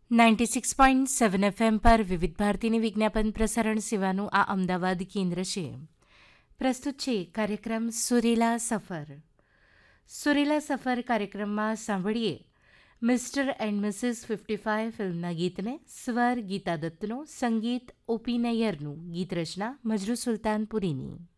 96.7 FM પર વિવિધ ભારતીની વિજ્ઞાપન પ્રસારણ સેવાનું આ અમદાવાદ કેન્દ્ર છે. પ્રસ્તુત છે કાર્યક્રમ સુરેલા સફર. સુરેલા સફર કાર્યક્રમમાં સાંભળીએ મિસ્ટર એન્ડ મિસિસ 55 ફિલ્મના ગીતને સ્વર ગીતા દત્તનો, સંગીત ઓપી નૈયરનું, ગીત રચના મજરૂ સુલતાનપુરીની.